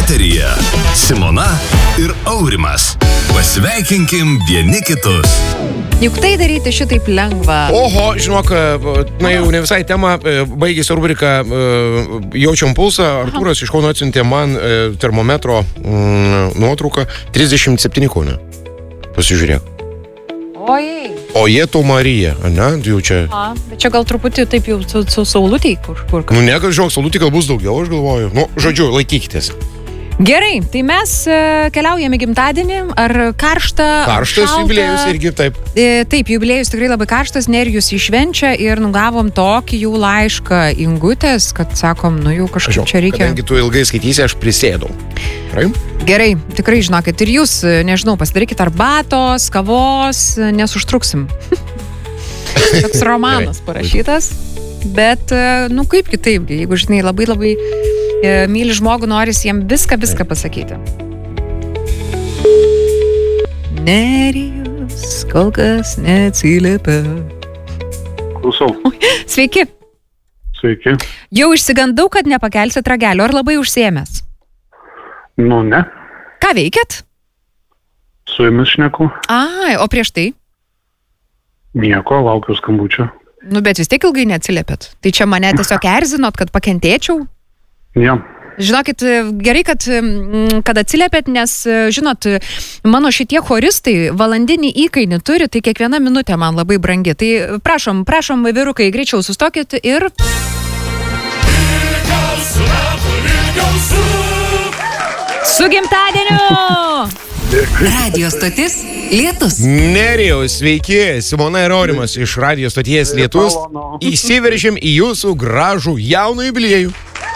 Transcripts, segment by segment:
Eteryje Simona ir Aurimas. Pasveikinkim vieni kitus. Juk tai daryti šitaip lengva. Oho, žinok, jau ne visai tema, baigėsi rubrika Jaučiam pulsą. Artūras iš Kauno atsiuntė man termometro nuotrauką 37 Kaune. Pasižiūrėk. Ojei. O Jėtų Marija, ne? Jau čia... Bet čia gal truputį taip jau su saulutėj kur. Nu, ne, kad žinok, saulutė gal bus daugiau, aš galvoju. Nu, žodžiu, laikykitės. Gerai, tai mes keliaujame gimtadienį, ar karštą, Karštas šaltą? jubiliejus irgi taip. Taip, jubiliejus tikrai labai karštas, Nerijus įšvenčia ir nugavom tokį jų laišką Ingutės, kad sakom, nu jau kažkaip čia reikia. Kadangi tu ilgai skaitysi, aš prisėdau. Gerai, tikrai žinokit, ir jūs, nežinau, pasidarykit arbatos, kavos, nes užtruksim. Toks romanas parašytas, bet, nu kaip kitaip, jeigu žinai, labai myli žmogų, noris jam viską pasakyti. Nerijus kol kas neatsiliepia. Klausau. Sveiki. Sveiki. Jau išsigandau, kad nepakelsit ragelio, ar labai užsiėmęs? Nu, ne. Ką veikiat? Su jumis šneku. Ai, o prieš tai? Nieko, laukiu skambučio. Nu, bet vis tiek ilgai neatsiliepėt. Tai čia mane tiesiog erzinot, kad pakentėčiau? Ja. Žinokit, gerai, kad atsiliepėt, nes, žinot, mano šitie choristai valandinį įkainį turi, tai kiekviena minutė man labai brangi. Tai prašom, vyrukai, greičiau sustokit ir... Su gimtadieniu! Radio stotis Lietus. Nerijaus, sveiki, Simona ir Aurimas iš radio stoties Lietus. Įsiveržėm į jūsų gražų jauną jubiliejų.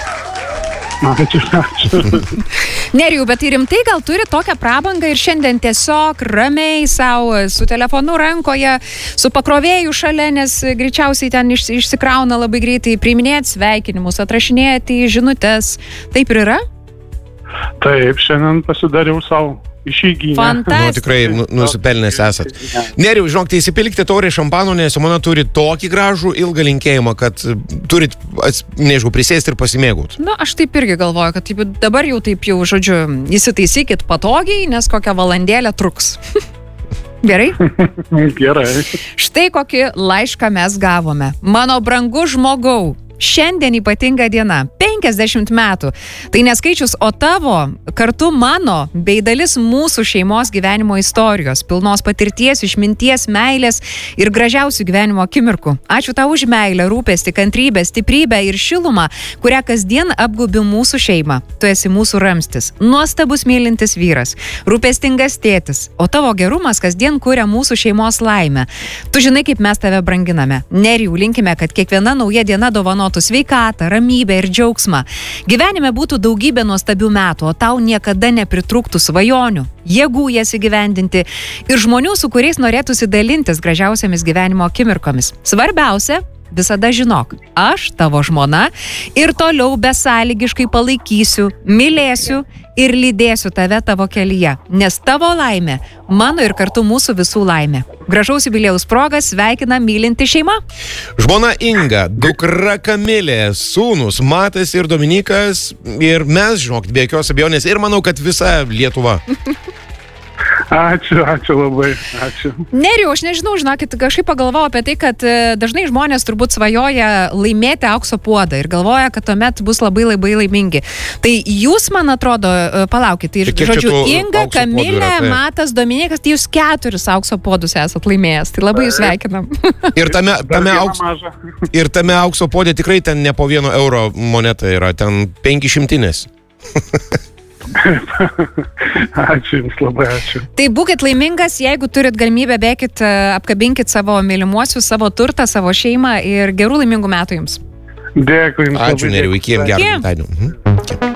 Ačiū. Nerijau, bet rimtai gal turi tokią prabangą ir šiandien tiesiog ramiai savo su telefonu rankoje, su pakrovėju šalia, nes greičiausiai ten išsikrauna labai greitai, priiminėt sveikinimus, atrašinėti žinutes. Taip ir yra? Taip, šiandien pasidariau savo išeiginę. Fantastika. Nu, tikrai nusipelnės esat. Nerijau, žinok, tai įsipilkite taurę šampano, nes Simona turi tokį gražų ilgą linkėjimą, kad turit, nežinau, prisėsti ir pasimėgaut. Na, aš taip irgi galvoju, kad taip, dabar jau taip jau, žodžiu, įsitaisykit patogiai, nes kokią valandėlę truks. Gerai? Gerai. Štai kokį laišką mes gavome. Mano brangus žmogau, šiandien ypatinga diena, 50 metų. Tai neskaičius, o tavo, kartu mano, bei dalis mūsų šeimos gyvenimo istorijos, pilnos patirties, išminties, meilės ir gražiausių gyvenimo akimirkų. Ačiū tau už meilę, rūpestį, kantrybę, stiprybę ir šilumą, kurią kasdien apgubi mūsų šeimą. Tu esi mūsų ramstis, nuostabus mylintis vyras, rūpestingas tėtis, o tavo gerumas kasdien kuria mūsų šeimos laimę. Tu žinai, kaip mes tave branginame. Nerijau, linkime, kad kiekviena nauja diena dovanotų sveikatą, ramybę ir džiaugsmą. Gyvenime būtų daugybė nuostabių metų, o tau niekada nepritrūktų svajonių, jėgų jas įgyvendinti ir žmonių, su kuriais norėtųsi dalintis gražiausiamis gyvenimo akimirkomis. Svarbiausia, visada žinok, aš, tavo žmona, ir toliau besąlygiškai palaikysiu, mylėsiu ir lydėsiu tave tavo kelyje, nes tavo laimė, mano ir kartu mūsų visų laimė. Gražaus jubiliejaus proga sveikina mylinti šeima. Žmona Inga, dukra Kamilė, sūnus Matas ir Dominikas ir mes, žinok, be jokios abejonės ir manau, kad visa Lietuva. Ačiū labai, ačiū. Nerijau, aš nežinau, žinokit, kažkaip pagalvojau apie tai, kad dažnai žmonės turbūt svajoja laimėti aukso puodą ir galvoja, kad tuomet bus labai laimingi. Tai jūs, man atrodo, palaukit, tai žodžiu, Inga, Kamilė, Matas, Dominikas, tai jūs 4 aukso puodus esat laimėjęs, tai labai jūs sveikinam. Ir tame aukso puodė tikrai ten ne po 1 euro moneta yra, ten 500. Ačiū Jums, labai ačiū. Tai būkit laimingas, jeigu turit galimybę, bėkit, apkabinkit savo mylimuosius, savo turtą, savo šeimą ir gerų laimingų metų Jums. Dėkui Jums. Ačiū, Nerijau, iki gerų gimtadienių.